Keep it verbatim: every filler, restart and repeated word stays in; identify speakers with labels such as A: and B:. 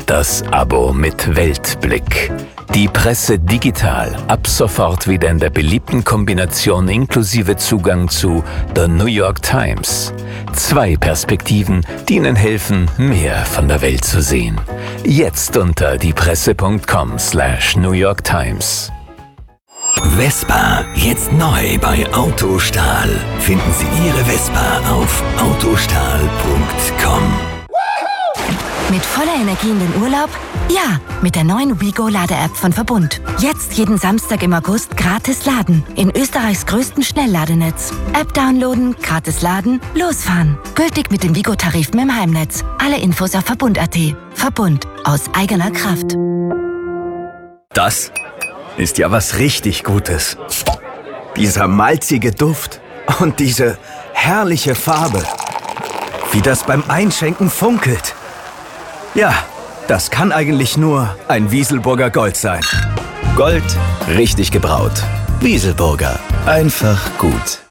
A: Das Abo mit Weltblick. Die Presse digital, ab sofort wieder in der beliebten Kombination inklusive Zugang zu The New York Times. Zwei Perspektiven, die Ihnen helfen, mehr von der Welt zu sehen. Jetzt unter diepresse.com slash New York Times.
B: Vespa, jetzt neu bei Autostahl. Finden Sie Ihre Vespa auf autostahl punkt com.
C: Mit voller Energie in den Urlaub? Ja, mit der neuen WeGo-Lade-App von Verbund. Jetzt jeden Samstag im August gratis laden. In Österreichs größtem Schnellladenetz. App downloaden, gratis laden, losfahren. Gültig mit den WeGo-Tarifen im Heimnetz. Alle Infos auf Verbund punkt at. Verbund. Aus eigener Kraft.
D: Das ist ja was richtig Gutes. Dieser malzige Duft und diese herrliche Farbe. Wie das beim Einschenken funkelt. Ja, das kann eigentlich nur ein Wieselburger Gold sein. Gold, richtig gebraut. Wieselburger, einfach gut.